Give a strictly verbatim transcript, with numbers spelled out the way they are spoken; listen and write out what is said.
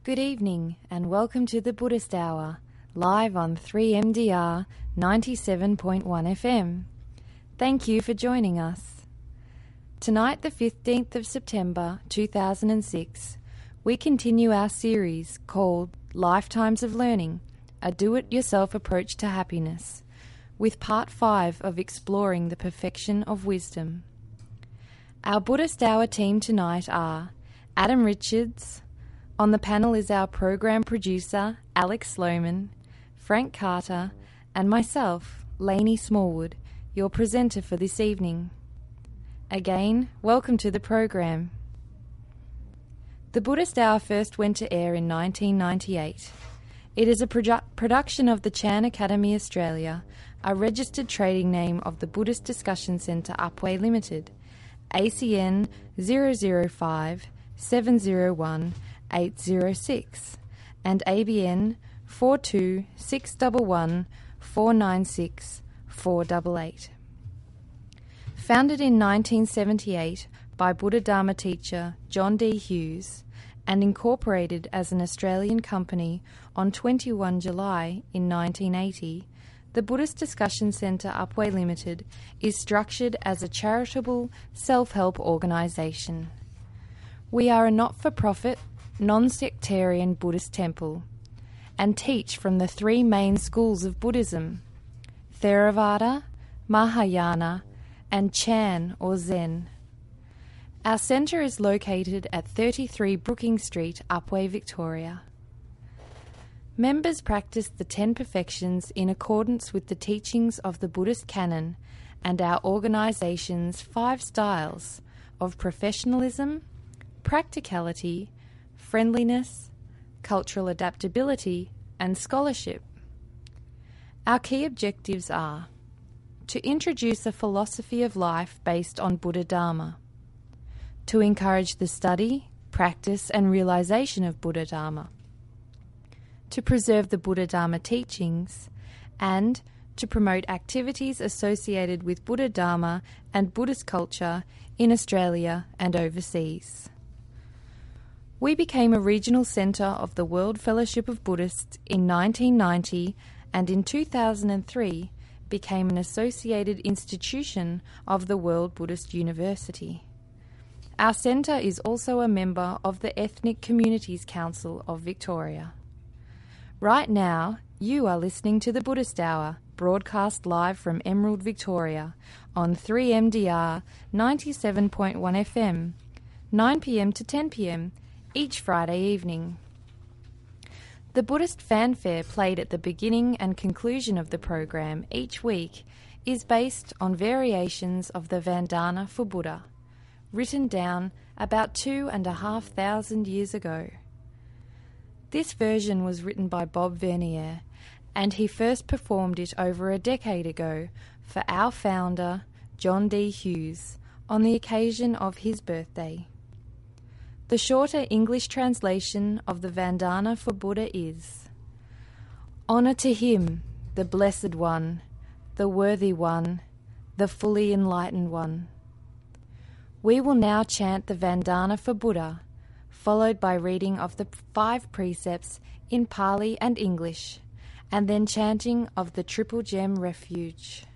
Good evening and welcome to the Buddhist Hour, live on three M D R ninety-seven point one F M. Thank you for joining us. Tonight, the fifteenth of September two thousand six, we continue our series called Lifetimes of Learning, a do-it-yourself approach to happiness, with part five of exploring the perfection of wisdom. Our Buddhist Hour team tonight are Adam Richards. On the panel is our program producer, Alex Sloman, Frank Carter, and myself, Lainey Smallwood, your presenter for this evening. Again, welcome to the program. The Buddhist Hour first went to air in nineteen ninety-eight. It is a produ- production of the Chan Academy Australia, a registered trading name of the Buddhist Discussion Centre Upwey Limited, A C N zero zero five seven zero one eight zero six and A B N four two six one one four nine six four eight eight. Founded in nineteen seventy-eight by Buddha Dharma teacher John D. Hughes and incorporated as an Australian company on the twenty-first of July in nineteen eighty, the Buddhist Discussion Centre Upwey Limited is structured as a charitable self-help organisation. We are a not-for-profit, non-sectarian Buddhist temple and teach from the three main schools of Buddhism, Theravada, Mahayana, and Chan or Zen. Our centre is located at thirty-three Brooking Street, Upwey, Victoria. Members practice the Ten Perfections in accordance with the teachings of the Buddhist canon and our organisation's five styles of professionalism, practicality, friendliness, cultural adaptability, and scholarship. Our key objectives are to introduce a philosophy of life based on Buddha Dharma, to encourage the study, practice, and realisation of Buddha Dharma, to preserve the Buddha Dharma teachings, and to promote activities associated with Buddha Dharma and Buddhist culture in Australia and overseas. We became a regional centre of the World Fellowship of Buddhists in nineteen ninety and in two thousand three became an associated institution of the World Buddhist University. Our centre is also a member of the Ethnic Communities Council of Victoria. Right now, you are listening to the Buddhist Hour, broadcast live from Emerald, Victoria, on three M D R ninety-seven point one F M, nine p m to ten p m, each Friday evening. The Buddhist fanfare played at the beginning and conclusion of the program each week is based on variations of the Vandana for Buddha, written down about two and a half thousand years ago. This version was written by Bob Vernier, and he first performed it over a decade ago for our founder, John D. Hughes, on the occasion of his birthday. The shorter English translation of the Vandana for Buddha is: Honour to him, the Blessed One, the Worthy One, the Fully Enlightened One. We will now chant the Vandana for Buddha, followed by reading of the five precepts in Pali and English, and then chanting of the Triple Gem Refuge.